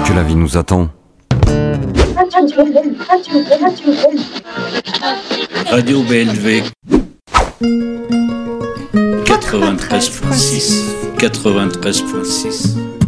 que la vie nous attend. Radio BLV 93.6 93.6